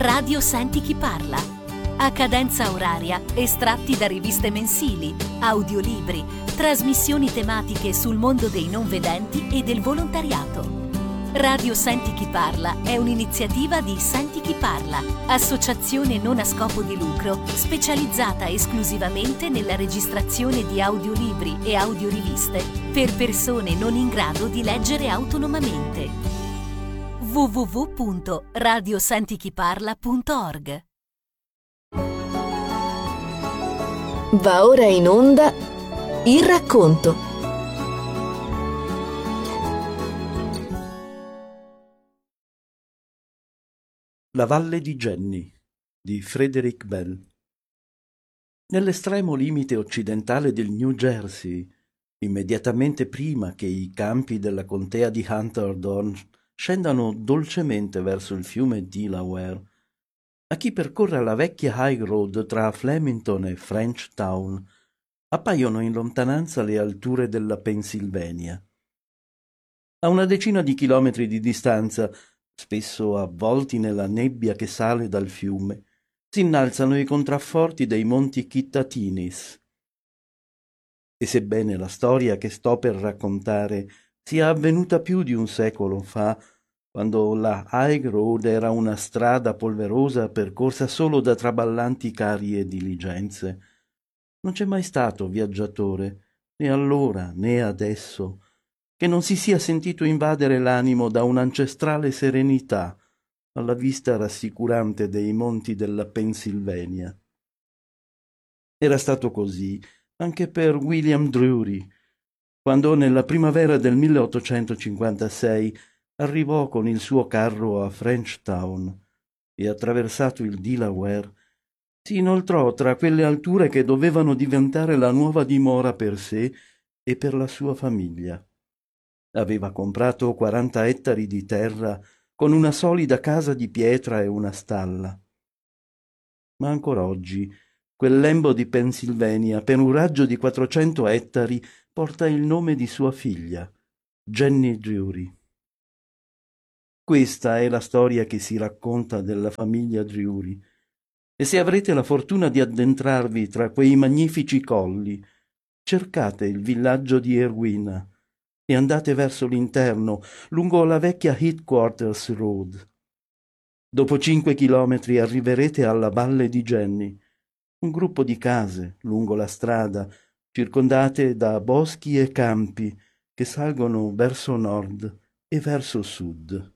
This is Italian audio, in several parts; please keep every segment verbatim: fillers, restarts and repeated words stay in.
Radio Senti chi parla. A cadenza oraria, estratti da riviste mensili, audiolibri, trasmissioni tematiche sul mondo dei non vedenti e del volontariato. Radio Senti chi parla è un'iniziativa di Senti chi parla, associazione non a scopo di lucro specializzata esclusivamente nella registrazione di audiolibri e audioriviste per persone non in grado di leggere autonomamente. w w w punto radio senti chi parla punto org. Va ora in onda il racconto. La valle di Jenny di Frederick Bell. Nell'estremo limite occidentale del New Jersey, immediatamente prima che i campi della contea di Hunterdon scendano dolcemente verso il fiume Delaware, a chi percorre la vecchia high road tra Flemington e Frenchtown appaiono in lontananza le alture della Pennsylvania. A una decina di chilometri di distanza, spesso avvolti nella nebbia che sale dal fiume, si innalzano i contrafforti dei monti Kittatinis. E sebbene la storia che sto per raccontare sia avvenuta più di un secolo fa, quando la High Road era una strada polverosa percorsa solo da traballanti carri e diligenze, non c'è mai stato viaggiatore, né allora né adesso, che non si sia sentito invadere l'animo da un'ancestrale serenità alla vista rassicurante dei monti della Pennsylvania. Era stato così anche per William Drury, quando nella primavera del milleottocentocinquantasei arrivò con il suo carro a Frenchtown e, attraversato il Delaware, si inoltrò tra quelle alture che dovevano diventare la nuova dimora per sé e per la sua famiglia. Aveva comprato quaranta ettari di terra con una solida casa di pietra e una stalla. Ma ancora oggi quel lembo di Pennsylvania, per un raggio di quattrocento ettari, porta il nome di sua figlia, Jenny Drury. Questa è la storia che si racconta della famiglia Drury, e se avrete la fortuna di addentrarvi tra quei magnifici colli, cercate il villaggio di Erwin e andate verso l'interno, lungo la vecchia Headquarters Road. Dopo cinque chilometri arriverete alla valle di Jenny, un gruppo di case lungo la strada, circondate da boschi e campi che salgono verso nord e verso sud.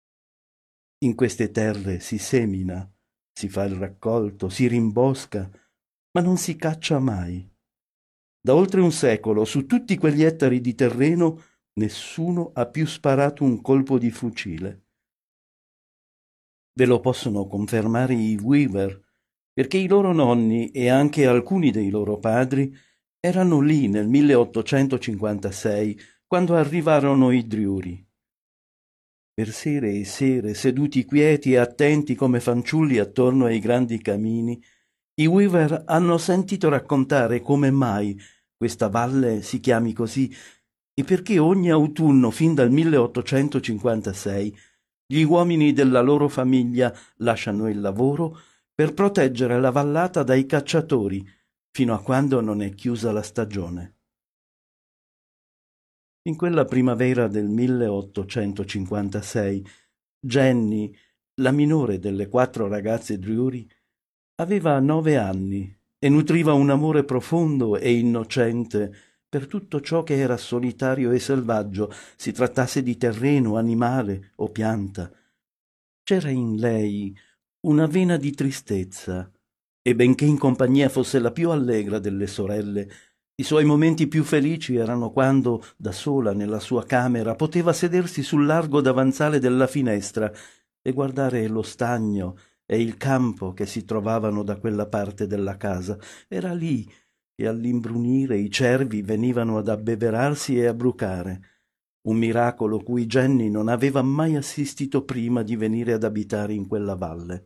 In queste terre si semina, si fa il raccolto, si rimbosca, ma non si caccia mai. Da oltre un secolo, su tutti quegli ettari di terreno, nessuno ha più sparato un colpo di fucile. Ve lo possono confermare i Weaver, perché i loro nonni e anche alcuni dei loro padri erano lì nel milleottocentocinquantasei, quando arrivarono i Drury. Per sere e sere, seduti quieti e attenti come fanciulli attorno ai grandi camini, i Weaver hanno sentito raccontare come mai questa valle si chiami così e perché ogni autunno fin dal milleottocentocinquantasei gli uomini della loro famiglia lasciano il lavoro per proteggere la vallata dai cacciatori fino a quando non è chiusa la stagione. In quella primavera del milleottocentocinquantasei, Jenny, la minore delle quattro ragazze Drury, aveva nove anni e nutriva un amore profondo e innocente per tutto ciò che era solitario e selvaggio, si trattasse di terreno, animale o pianta. C'era in lei una vena di tristezza, e benché in compagnia fosse la più allegra delle sorelle, i suoi momenti più felici erano quando, da sola nella sua camera, poteva sedersi sul largo davanzale della finestra e guardare lo stagno e il campo che si trovavano da quella parte della casa. Era lì che all'imbrunire i cervi venivano ad abbeverarsi e a brucare, un miracolo cui Jenny non aveva mai assistito prima di venire ad abitare in quella valle.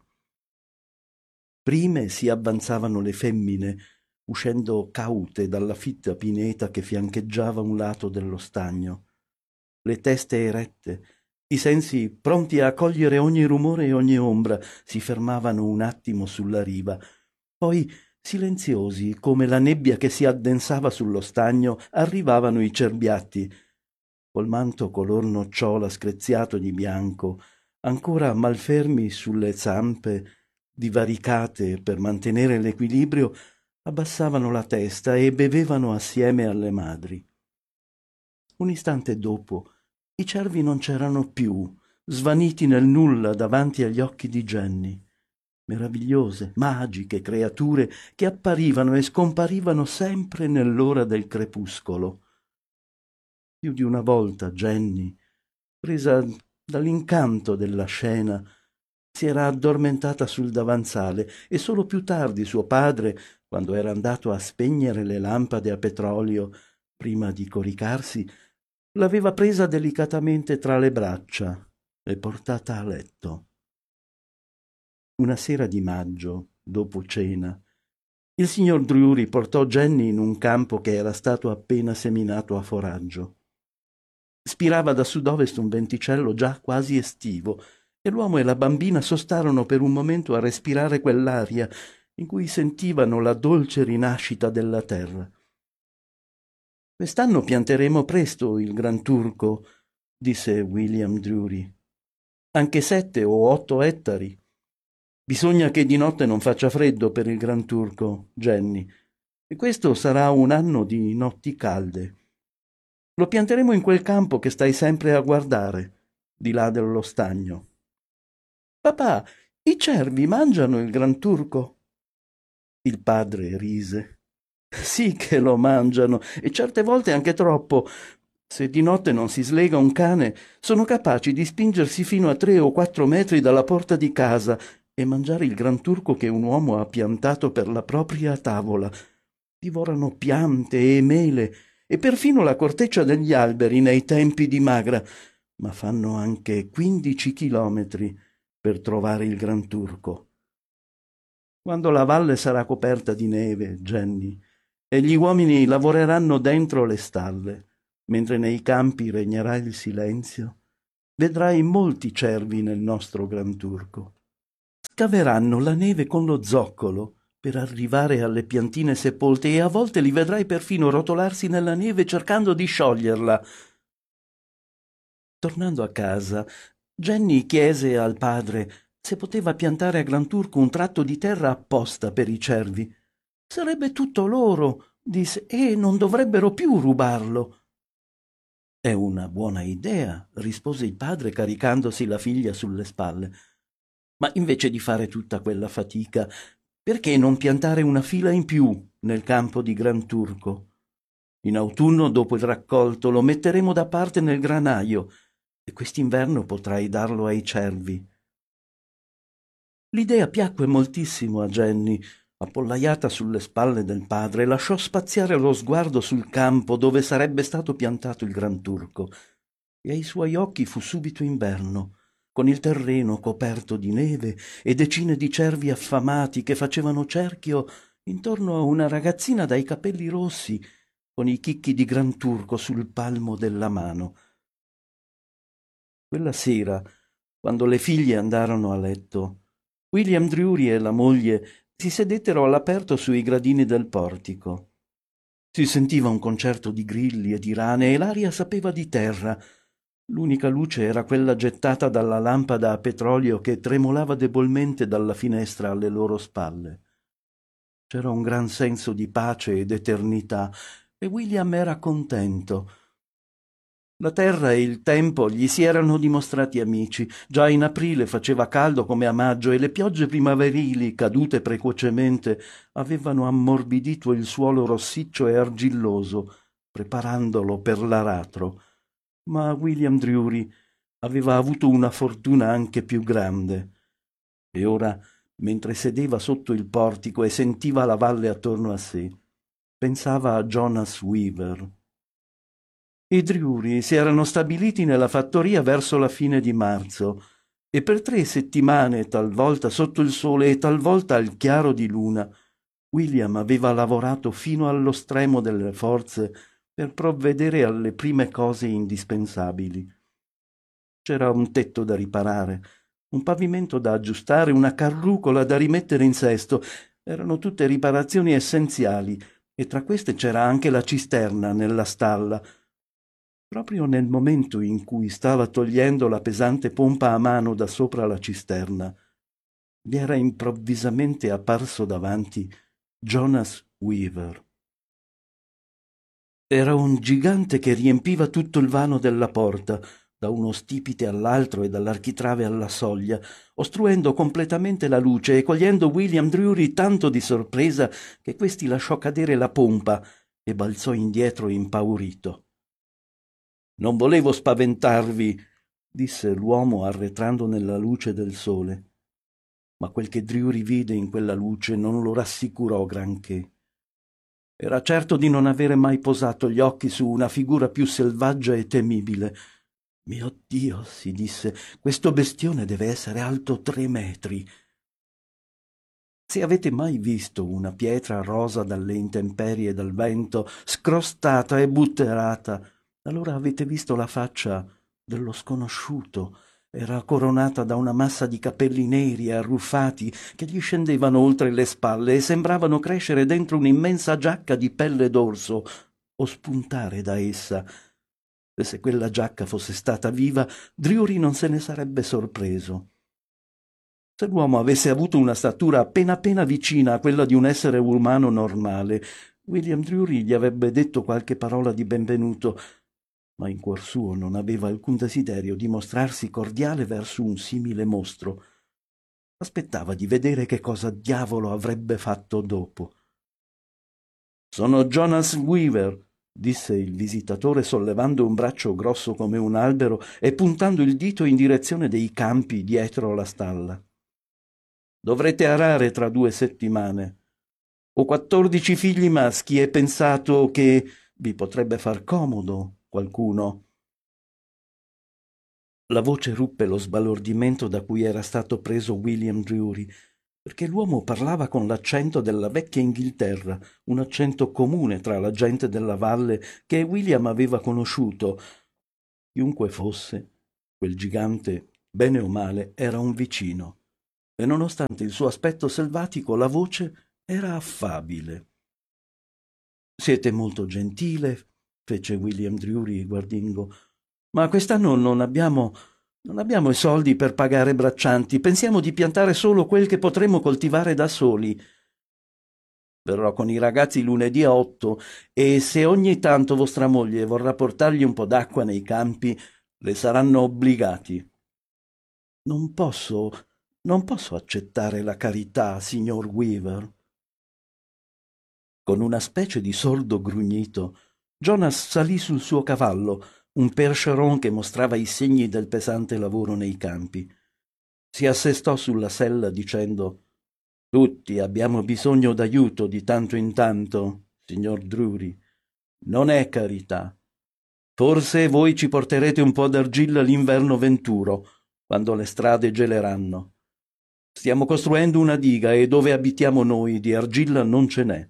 Prime si avanzavano le femmine, uscendo caute dalla fitta pineta che fiancheggiava un lato dello stagno, le teste erette I sensi, pronti a cogliere ogni rumore e ogni ombra, si fermavano un attimo sulla riva. Poi, silenziosi, come la nebbia che si addensava sullo stagno, arrivavano i cerbiatti, col manto color nocciola screziato di bianco, ancora malfermi sulle zampe, divaricate per mantenere l'equilibrio, abbassavano la testa e bevevano assieme alle madri. Un istante dopo i cervi non c'erano più, svaniti nel nulla davanti agli occhi di Jenny. Meravigliose, magiche creature che apparivano e scomparivano sempre nell'ora del crepuscolo. Più di una volta Jenny, presa dall'incanto della scena, si era addormentata sul davanzale e solo più tardi suo padre, quando era andato a spegnere le lampade a petrolio prima di coricarsi, l'aveva presa delicatamente tra le braccia e portata a letto. Una sera di maggio, dopo cena, il signor Drury portò Jenny in un campo che era stato appena seminato a foraggio. Spirava da sud-ovest un venticello già quasi estivo e l'uomo e la bambina sostarono per un momento a respirare quell'aria in cui sentivano la dolce rinascita della terra. «Quest'anno pianteremo presto il Gran Turco», disse William Drury. «Anche sette o otto ettari. Bisogna che di notte non faccia freddo per il Gran Turco, Jenny, e questo sarà un anno di notti calde. Lo pianteremo in quel campo che stai sempre a guardare, di là dello stagno». «Papà, i cervi mangiano il Gran Turco?» Il padre rise. «Sì che lo mangiano, e certe volte anche troppo. Se di notte non si slega un cane, sono capaci di spingersi fino a tre o quattro metri dalla porta di casa e mangiare il Gran Turco che un uomo ha piantato per la propria tavola. Divorano piante e mele e perfino la corteccia degli alberi nei tempi di magra, ma fanno anche quindici chilometri per trovare il Gran Turco. Quando la valle sarà coperta di neve, Jenny, e gli uomini lavoreranno dentro le stalle, mentre nei campi regnerà il silenzio, vedrai molti cervi nel nostro Gran Turco. Scaveranno la neve con lo zoccolo per arrivare alle piantine sepolte e a volte li vedrai perfino rotolarsi nella neve cercando di scioglierla». Tornando a casa, Jenny chiese al padre se poteva piantare a Gran Turco un tratto di terra apposta per i cervi. «Sarebbe tutto loro», disse, «e non dovrebbero più rubarlo». «È una buona idea», rispose il padre caricandosi la figlia sulle spalle. «Ma invece di fare tutta quella fatica, perché non piantare una fila in più nel campo di Gran Turco? In autunno, dopo il raccolto, lo metteremo da parte nel granaio e quest'inverno potrai darlo ai cervi». L'idea piacque moltissimo a Jenny. Appollaiata sulle spalle del padre, lasciò spaziare lo sguardo sul campo dove sarebbe stato piantato il Gran Turco, e ai suoi occhi fu subito inverno, con il terreno coperto di neve e decine di cervi affamati che facevano cerchio intorno a una ragazzina dai capelli rossi, con i chicchi di Gran Turco sul palmo della mano. Quella sera, quando le figlie andarono a letto, William Drury e la moglie si sedettero all'aperto sui gradini del portico. Si sentiva un concerto di grilli e di rane e l'aria sapeva di terra. L'unica luce era quella gettata dalla lampada a petrolio che tremolava debolmente dalla finestra alle loro spalle. C'era un gran senso di pace ed eternità e William era contento. La terra e il tempo gli si erano dimostrati amici. Già in aprile faceva caldo come a maggio e le piogge primaverili, cadute precocemente, avevano ammorbidito il suolo rossiccio e argilloso, preparandolo per l'aratro. Ma William Drury aveva avuto una fortuna anche più grande. E ora, mentre sedeva sotto il portico e sentiva la valle attorno a sé, pensava a Jonas Weaver. I Drury si erano stabiliti nella fattoria verso la fine di marzo e per tre settimane, talvolta sotto il sole e talvolta al chiaro di luna, William aveva lavorato fino allo stremo delle forze per provvedere alle prime cose indispensabili. C'era un tetto da riparare, un pavimento da aggiustare, una carrucola da rimettere in sesto. Erano tutte riparazioni essenziali, e tra queste c'era anche la cisterna nella stalla. Proprio nel momento in cui stava togliendo la pesante pompa a mano da sopra la cisterna, gli era improvvisamente apparso davanti Jonas Weaver. Era un gigante che riempiva tutto il vano della porta, da uno stipite all'altro e dall'architrave alla soglia, ostruendo completamente la luce e cogliendo William Drury tanto di sorpresa che questi lasciò cadere la pompa e balzò indietro impaurito. «Non volevo spaventarvi», disse l'uomo arretrando nella luce del sole, ma quel che Drury vide in quella luce non lo rassicurò granché. Era certo di non avere mai posato gli occhi su una figura più selvaggia e temibile. «Mio Dio», si disse, «questo bestione deve essere alto tre metri». Se avete mai visto una pietra rosa dalle intemperie e dal vento, scrostata e butterata, allora avete visto la faccia dello sconosciuto. Era coronata da una massa di capelli neri e arruffati che gli scendevano oltre le spalle e sembravano crescere dentro un'immensa giacca di pelle d'orso o spuntare da essa. E se quella giacca fosse stata viva, Drury non se ne sarebbe sorpreso. Se l'uomo avesse avuto una statura appena appena vicina a quella di un essere umano normale, William Drury gli avrebbe detto qualche parola di benvenuto, ma in cuor suo non aveva alcun desiderio di mostrarsi cordiale verso un simile mostro. Aspettava di vedere che cosa diavolo avrebbe fatto dopo. «Sono Jonas Weaver», disse il visitatore sollevando un braccio grosso come un albero e puntando il dito in direzione dei campi dietro la stalla. «Dovrete arare tra due settimane. Ho quattordici figli maschi e pensato che vi potrebbe far comodo qualcuno». La voce ruppe lo sbalordimento da cui era stato preso William Drury, perché l'uomo parlava con l'accento della vecchia Inghilterra, un accento comune tra la gente della valle che William aveva conosciuto. Chiunque fosse, quel gigante, bene o male, era un vicino, e nonostante il suo aspetto selvatico, la voce era affabile. «Siete molto gentile», fece William Drury guardingo, «ma quest'anno non abbiamo, non abbiamo i soldi per pagare braccianti. Pensiamo di piantare solo quel che potremo coltivare da soli. Verrò con i ragazzi lunedì a otto e se ogni tanto vostra moglie vorrà portargli un po' d'acqua nei campi, le saranno obbligati». «Non posso, non posso accettare la carità, signor Weaver». Con una specie di sordo grugnito, Jonas salì sul suo cavallo, un percheron che mostrava i segni del pesante lavoro nei campi. Si assestò sulla sella dicendo: «Tutti abbiamo bisogno d'aiuto di tanto in tanto, signor Drury. Non è carità. Forse voi ci porterete un po' d'argilla l'inverno venturo, quando le strade geleranno. Stiamo costruendo una diga e dove abitiamo noi di argilla non ce n'è».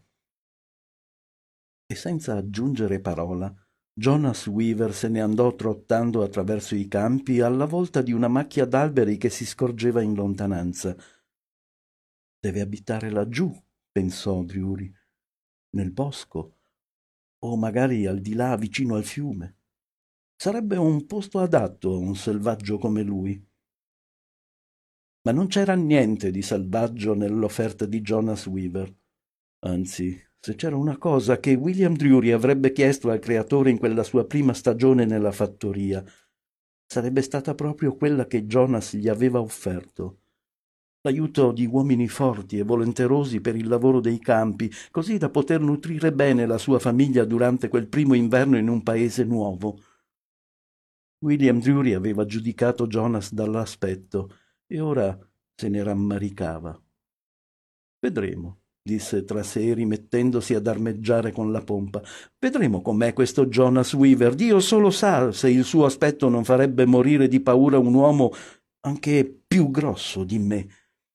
E senza aggiungere parola, Jonas Weaver se ne andò trottando attraverso i campi alla volta di una macchia d'alberi che si scorgeva in lontananza. «Deve abitare laggiù», pensò Drury, «nel bosco, o magari al di là vicino al fiume. Sarebbe un posto adatto a un selvaggio come lui». Ma non c'era niente di selvaggio nell'offerta di Jonas Weaver. Anzi, se c'era una cosa che William Drury avrebbe chiesto al creatore in quella sua prima stagione nella fattoria, sarebbe stata proprio quella che Jonas gli aveva offerto: l'aiuto di uomini forti e volenterosi per il lavoro dei campi, così da poter nutrire bene la sua famiglia durante quel primo inverno in un paese nuovo. William Drury aveva giudicato Jonas dall'aspetto e ora se ne rammaricava. «Vedremo», disse tra sé rimettendosi ad armeggiare con la pompa. «Vedremo com'è questo Jonas Weaver. Dio solo sa se il suo aspetto non farebbe morire di paura un uomo anche più grosso di me».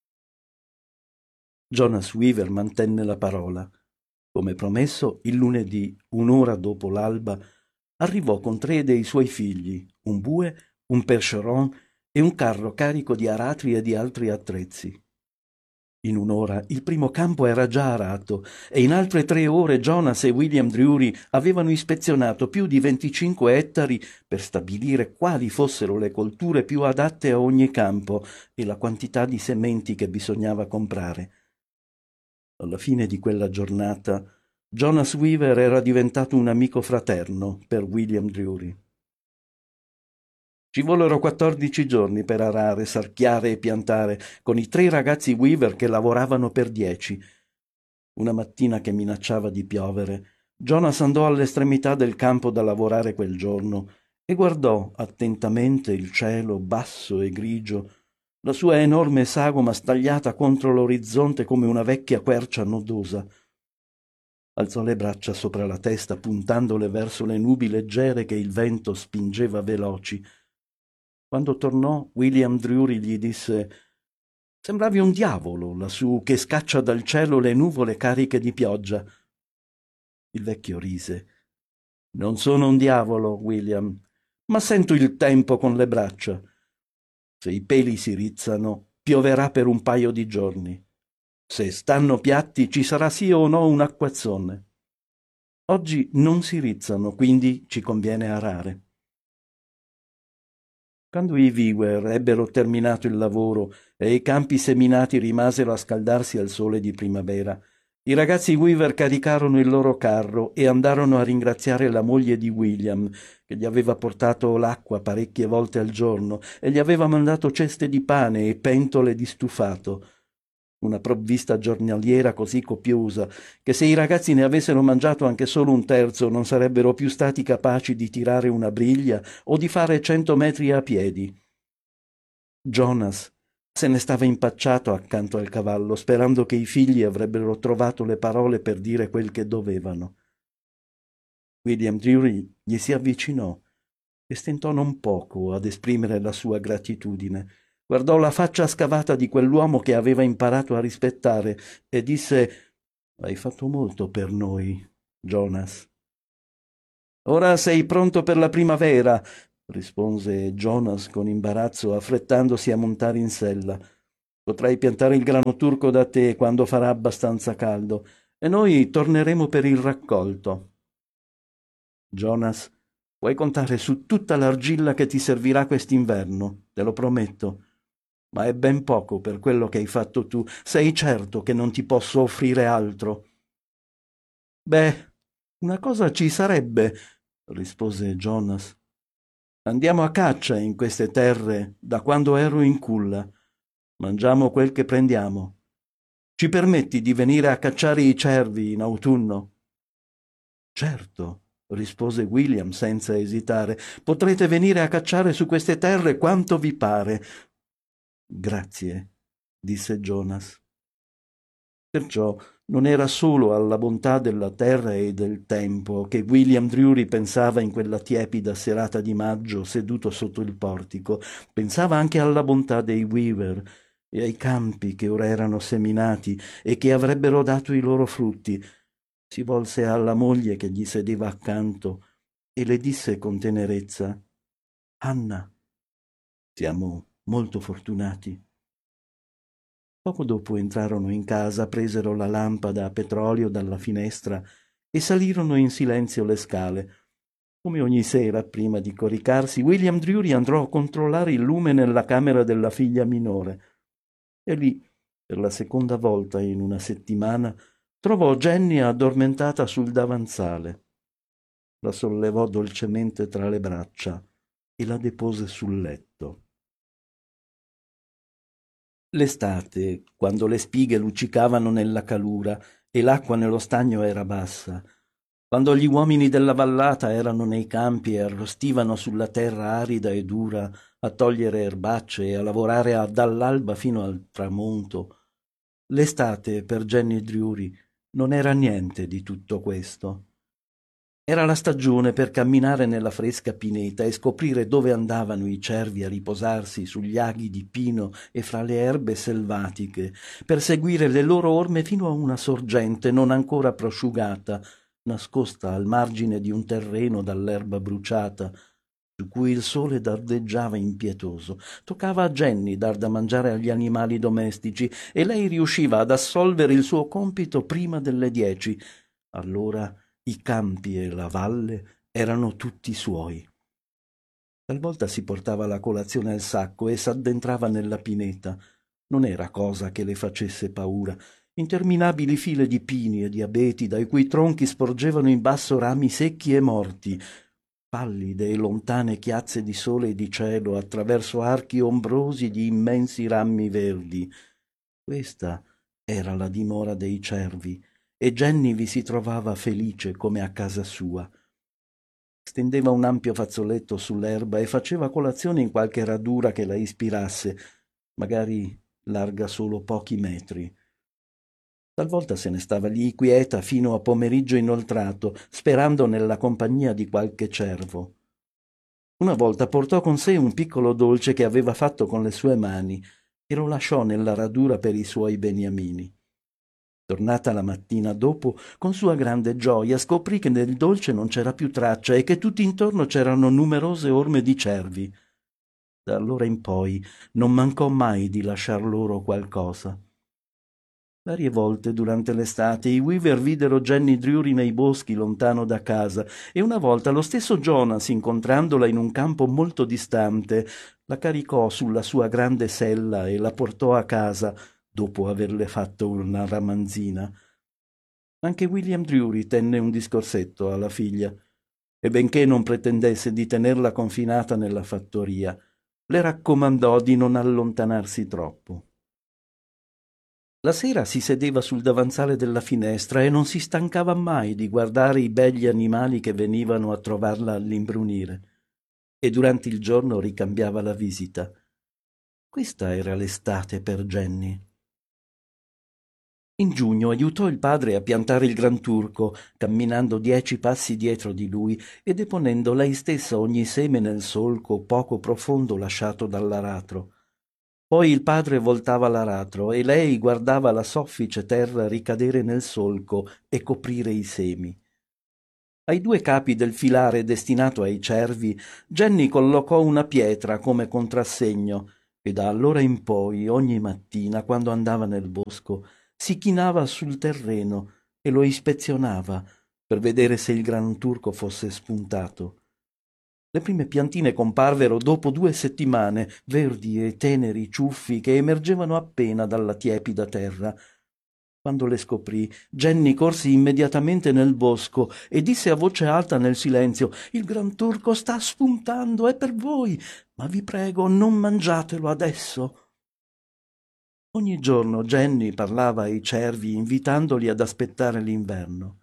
Jonas Weaver mantenne la parola. Come promesso, il lunedì, un'ora dopo l'alba, arrivò con tre dei suoi figli, un bue, un percheron e un carro carico di aratri e di altri attrezzi. In un'ora il primo campo era già arato e in altre tre ore Jonas e William Drury avevano ispezionato più di venticinque ettari per stabilire quali fossero le colture più adatte a ogni campo e la quantità di sementi che bisognava comprare. Alla fine di quella giornata Jonas Weaver era diventato un amico fraterno per William Drury. Ci vollero quattordici giorni per arare, sarchiare e piantare, con i tre ragazzi Weaver che lavoravano per dieci. Una mattina che minacciava di piovere, Jonas andò all'estremità del campo da lavorare quel giorno e guardò attentamente il cielo basso e grigio, la sua enorme sagoma stagliata contro l'orizzonte come una vecchia quercia nodosa. Alzò le braccia sopra la testa, puntandole verso le nubi leggere che il vento spingeva veloci. Quando tornò, William Drury gli disse: «Sembravi un diavolo lassù che scaccia dal cielo le nuvole cariche di pioggia». Il vecchio rise. «Non sono un diavolo, William, ma sento il tempo con le braccia. Se i peli si rizzano, pioverà per un paio di giorni. Se stanno piatti, ci sarà sì o no un acquazzone. Oggi non si rizzano, quindi ci conviene arare». Quando i Weaver ebbero terminato il lavoro e i campi seminati rimasero a scaldarsi al sole di primavera, i ragazzi Weaver caricarono il loro carro e andarono a ringraziare la moglie di William, che gli aveva portato l'acqua parecchie volte al giorno e gli aveva mandato ceste di pane e pentole di stufato. Una provvista giornaliera così copiosa che se i ragazzi ne avessero mangiato anche solo un terzo non sarebbero più stati capaci di tirare una briglia o di fare cento metri a piedi. Jonas se ne stava impacciato accanto al cavallo, sperando che i figli avrebbero trovato le parole per dire quel che dovevano. William Drury gli si avvicinò e stentò non poco ad esprimere la sua gratitudine. Guardò la faccia scavata di quell'uomo che aveva imparato a rispettare e disse: «Hai fatto molto per noi, Jonas». «Ora sei pronto per la primavera», rispose Jonas con imbarazzo, affrettandosi a montare in sella. «Potrai piantare il grano turco da te quando farà abbastanza caldo e noi torneremo per il raccolto». «Jonas, puoi contare su tutta l'argilla che ti servirà quest'inverno, te lo prometto. Ma è ben poco per quello che hai fatto tu. Sei certo che non ti posso offrire altro?» «Beh, una cosa ci sarebbe», rispose Jonas. «Andiamo a caccia in queste terre da quando ero in culla. Mangiamo quel che prendiamo. Ci permetti di venire a cacciare i cervi in autunno?» «Certo», rispose William senza esitare. «Potrete venire a cacciare su queste terre quanto vi pare». «Grazie», disse Jonas. Perciò non era solo alla bontà della terra e del tempo che William Drury pensava in quella tiepida serata di maggio seduto sotto il portico, pensava anche alla bontà dei Weaver e ai campi che ora erano seminati e che avrebbero dato i loro frutti. Si volse alla moglie che gli sedeva accanto e le disse con tenerezza: «Anna, siamo molto fortunati». Poco dopo entrarono in casa, presero la lampada a petrolio dalla finestra e salirono in silenzio le scale. Come ogni sera, prima di coricarsi, William Drury andò a controllare il lume nella camera della figlia minore. E lì, per la seconda volta in una settimana, trovò Jenny addormentata sul davanzale. La sollevò dolcemente tra le braccia e la depose sul letto. L'estate, quando le spighe luccicavano nella calura e l'acqua nello stagno era bassa, quando gli uomini della vallata erano nei campi e arrostivano sulla terra arida e dura a togliere erbacce e a lavorare a, dall'alba fino al tramonto, l'estate per Jenny Drury non era niente di tutto questo. Era la stagione per camminare nella fresca pineta e scoprire dove andavano i cervi a riposarsi sugli aghi di pino e fra le erbe selvatiche, per seguire le loro orme fino a una sorgente non ancora prosciugata, nascosta al margine di un terreno dall'erba bruciata, su cui il sole dardeggiava impietoso. Toccava a Jenny dar da mangiare agli animali domestici e lei riusciva ad assolvere il suo compito prima delle dieci. Allora i campi e la valle erano tutti suoi. Talvolta si portava la colazione al sacco e s'addentrava nella pineta. Non era cosa che le facesse paura. Interminabili file di pini e di abeti, dai cui tronchi sporgevano in basso rami secchi e morti, pallide e lontane chiazze di sole e di cielo attraverso archi ombrosi di immensi rami verdi. Questa era la dimora dei cervi, e Jenny vi si trovava felice come a casa sua. Stendeva un ampio fazzoletto sull'erba e faceva colazione in qualche radura che la ispirasse, magari larga solo pochi metri. Talvolta se ne stava lì quieta fino a pomeriggio inoltrato, sperando nella compagnia di qualche cervo. Una volta portò con sé un piccolo dolce che aveva fatto con le sue mani e lo lasciò nella radura per i suoi beniamini. Tornata la mattina dopo, con sua grande gioia scoprì che nel dolce non c'era più traccia e che tutt'intorno c'erano numerose orme di cervi. Da allora in poi non mancò mai di lasciar loro qualcosa. Varie volte durante l'estate i Weaver videro Jenny Drury nei boschi lontano da casa e una volta lo stesso Jonas, incontrandola in un campo molto distante, la caricò sulla sua grande sella e la portò a casa dopo averle fatto una ramanzina. Anche William Drury tenne un discorsetto alla figlia e benché non pretendesse di tenerla confinata nella fattoria, le raccomandò di non allontanarsi troppo. La sera si sedeva sul davanzale della finestra e non si stancava mai di guardare i begli animali che venivano a trovarla all'imbrunire, e durante il giorno ricambiava la visita. Questa era l'estate per Jenny. In giugno aiutò il padre a piantare il granturco, camminando dieci passi dietro di lui e deponendo lei stessa ogni seme nel solco poco profondo lasciato dall'aratro. Poi il padre voltava l'aratro e lei guardava la soffice terra ricadere nel solco e coprire i semi. Ai due capi del filare destinato ai cervi, Jenny collocò una pietra come contrassegno e da allora in poi, ogni mattina, quando andava nel bosco, si chinava sul terreno e lo ispezionava per vedere se il granturco fosse spuntato. Le prime piantine comparvero dopo due settimane, verdi e teneri ciuffi che emergevano appena dalla tiepida terra. Quando le scoprì, Jenny corse immediatamente nel bosco e disse a voce alta nel silenzio: «Il granturco sta spuntando, è per voi, ma vi prego, non mangiatelo adesso». Ogni giorno Jenny parlava ai cervi invitandoli ad aspettare l'inverno.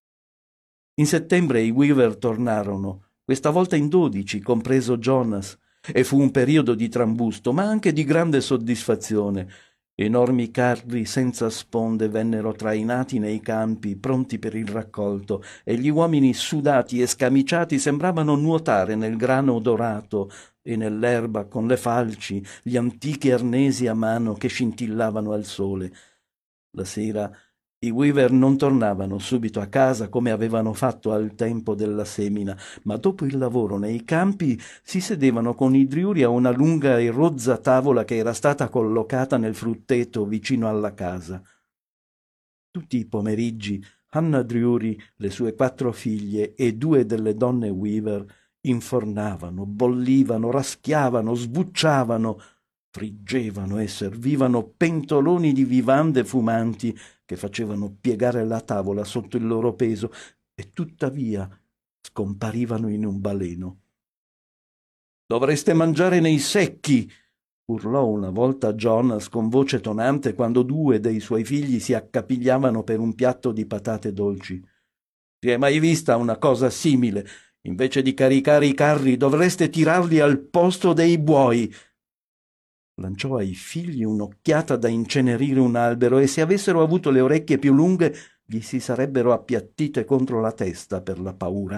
In settembre i Weaver tornarono, questa volta in dodici, compreso Jonas, e fu un periodo di trambusto, ma anche di grande soddisfazione. Enormi carri senza sponde vennero trainati nei campi, pronti per il raccolto, e gli uomini sudati e scamiciati sembravano nuotare nel grano dorato e nell'erba con le falci, gli antichi arnesi a mano che scintillavano al sole. La sera i Weaver non tornavano subito a casa come avevano fatto al tempo della semina, ma dopo il lavoro nei campi si sedevano con i Drury a una lunga e rozza tavola che era stata collocata nel frutteto vicino alla casa. Tutti i pomeriggi Hannah Drury, le sue quattro figlie e due delle donne Weaver infornavano, bollivano, raschiavano, sbucciavano, friggevano e servivano pentoloni di vivande fumanti che facevano piegare la tavola sotto il loro peso e tuttavia scomparivano in un baleno. «Dovreste mangiare nei secchi!» urlò una volta Jonas con voce tonante quando due dei suoi figli si accapigliavano per un piatto di patate dolci. «Si è mai vista una cosa simile? Invece di caricare i carri dovreste tirarli al posto dei buoi!» Lanciò ai figli un'occhiata da incenerire un albero e se avessero avuto le orecchie più lunghe gli si sarebbero appiattite contro la testa per la paura.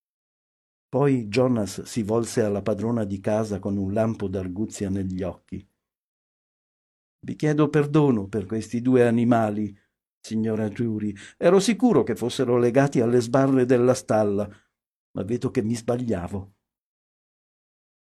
Poi Jonas si volse alla padrona di casa con un lampo d'arguzia negli occhi. «Vi chiedo perdono per questi due animali, signora Drury. Ero sicuro che fossero legati alle sbarre della stalla, ma vedo che mi sbagliavo».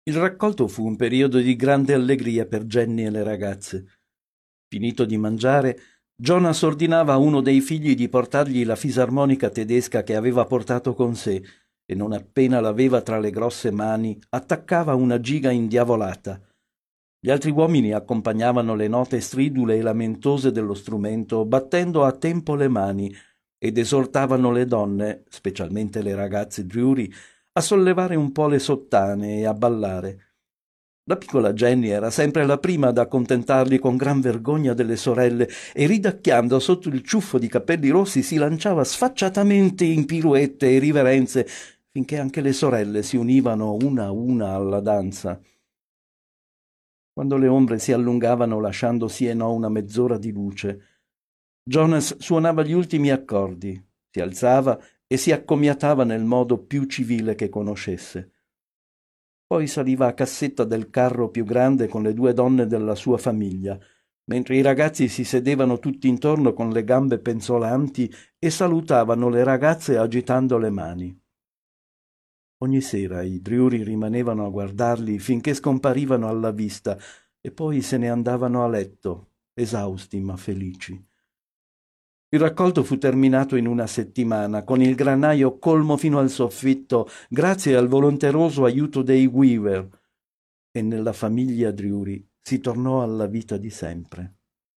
Il raccolto fu un periodo di grande allegria per Jenny e le ragazze. Finito di mangiare, Jonas ordinava a uno dei figli di portargli la fisarmonica tedesca che aveva portato con sé e non appena l'aveva tra le grosse mani attaccava una giga indiavolata. Gli altri uomini accompagnavano le note stridule e lamentose dello strumento battendo a tempo le mani ed esortavano le donne, specialmente le ragazze Drury, a sollevare un po' le sottane e a ballare. La piccola Jenny era sempre la prima ad accontentarli con gran vergogna delle sorelle e ridacchiando sotto il ciuffo di capelli rossi si lanciava sfacciatamente in piruette e riverenze finché anche le sorelle si univano una a una alla danza. Quando le ombre si allungavano lasciando sì e no una mezz'ora di luce, Jonas suonava gli ultimi accordi, si alzava e si accomiatava nel modo più civile che conoscesse. Poi saliva a cassetta del carro più grande con le due donne della sua famiglia, mentre i ragazzi si sedevano tutti intorno con le gambe penzolanti e salutavano le ragazze agitando le mani. Ogni sera i Drury rimanevano a guardarli finché scomparivano alla vista e poi se ne andavano a letto, esausti ma felici. Il raccolto fu terminato in una settimana, con il granaio colmo fino al soffitto, grazie al volonteroso aiuto dei Weaver, e nella famiglia Drury si tornò alla vita di sempre.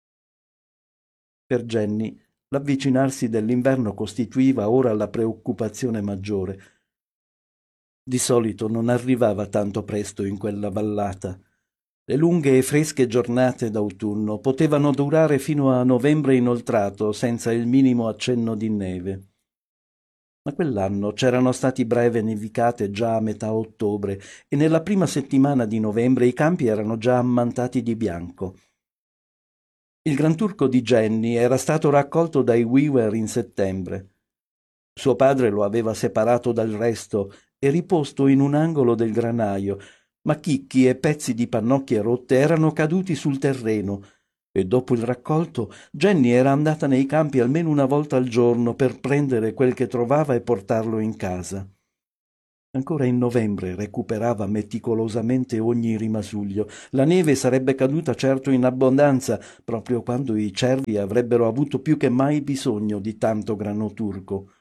Per Jenny, l'avvicinarsi dell'inverno costituiva ora la preoccupazione maggiore. Di solito non arrivava tanto presto in quella vallata. Le lunghe e fresche giornate d'autunno potevano durare fino a novembre inoltrato senza il minimo accenno di neve. Ma quell'anno c'erano stati breve nevicate già a metà ottobre e nella prima settimana di novembre i campi erano già ammantati di bianco. Il granturco di Jenny era stato raccolto dai Weaver in settembre. Suo padre lo aveva separato dal resto e riposto in un angolo del granaio, ma chicchi e pezzi di pannocchie rotte erano caduti sul terreno e dopo il raccolto Jenny era andata nei campi almeno una volta al giorno per prendere quel che trovava e portarlo in casa. Ancora in novembre recuperava meticolosamente ogni rimasuglio. La neve sarebbe caduta certo in abbondanza proprio quando i cervi avrebbero avuto più che mai bisogno di tanto grano turco.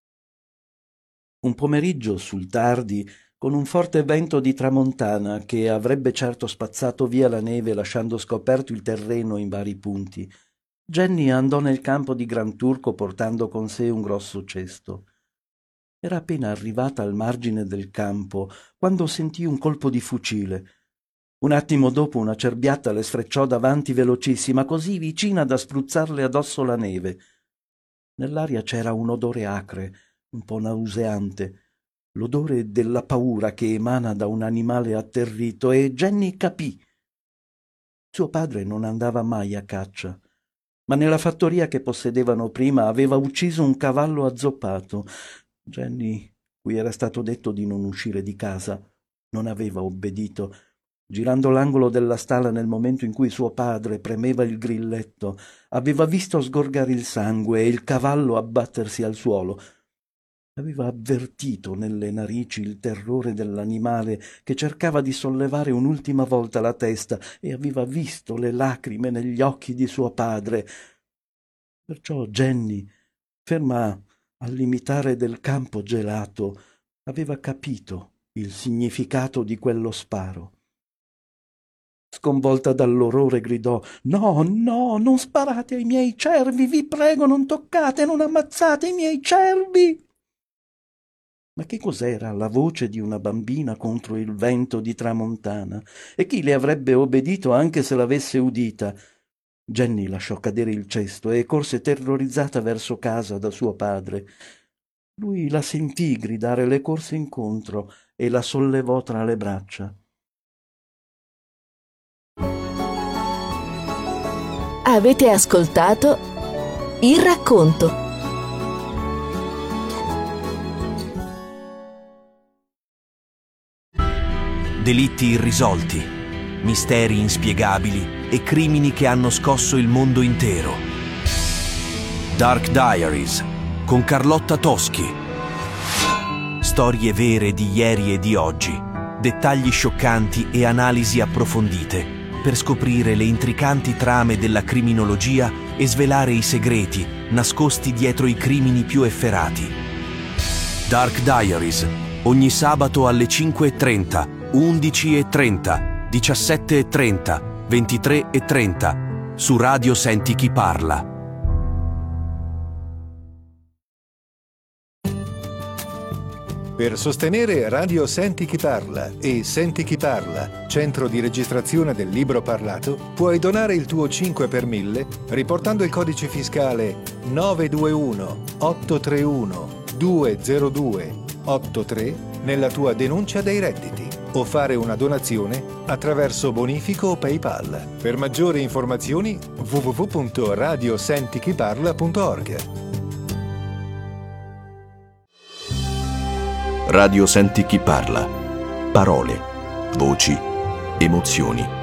Un pomeriggio sul tardi, con un forte vento di tramontana che avrebbe certo spazzato via la neve lasciando scoperto il terreno in vari punti, Jenny andò nel campo di Granturco portando con sé un grosso cesto. Era appena arrivata al margine del campo quando sentì un colpo di fucile. Un attimo dopo una cerbiatta le sfrecciò davanti velocissima, così vicina da spruzzarle addosso la neve. Nell'aria c'era un odore acre, un po' nauseante, l'odore della paura che emana da un animale atterrito, e Jenny capì. Suo padre non andava mai a caccia, ma nella fattoria che possedevano prima aveva ucciso un cavallo azzoppato. Jenny, cui era stato detto di non uscire di casa, non aveva obbedito. Girando l'angolo della stalla nel momento in cui suo padre premeva il grilletto, aveva visto sgorgare il sangue e il cavallo abbattersi al suolo. Aveva avvertito nelle narici il terrore dell'animale che cercava di sollevare un'ultima volta la testa e aveva visto le lacrime negli occhi di suo padre. Perciò Jenny, ferma al limitare del campo gelato, aveva capito il significato di quello sparo. Sconvolta dall'orrore gridò: «No, no, non sparate ai miei cervi, vi prego, non toccate, non ammazzate i miei cervi!» Ma che cos'era la voce di una bambina contro il vento di tramontana? E chi le avrebbe obbedito anche se l'avesse udita? Jenny lasciò cadere il cesto e corse terrorizzata verso casa da suo padre. Lui la sentì gridare, le corse incontro e la sollevò tra le braccia. Avete ascoltato Il racconto. Delitti irrisolti, misteri inspiegabili e crimini che hanno scosso il mondo intero. Dark Diaries con Carlotta Toschi. Storie vere di ieri e di oggi, dettagli scioccanti e analisi approfondite per scoprire le intricanti trame della criminologia e svelare i segreti nascosti dietro i crimini più efferati. Dark Diaries, ogni sabato alle cinque e trenta, undici e trenta, diciassette e trenta, ventitré e trenta, su Radio Senti Chi Parla. Per sostenere Radio Senti Chi Parla e Senti Chi Parla, centro di registrazione del libro parlato, puoi donare il tuo cinque per mille riportando il codice fiscale nove due uno otto tre uno due zero due otto tre nella tua denuncia dei redditi o fare una donazione attraverso bonifico o PayPal. Per maggiori informazioni w w w punto radio senti chi parla punto org. Radio Senti Chi Parla. Parole, voci, emozioni.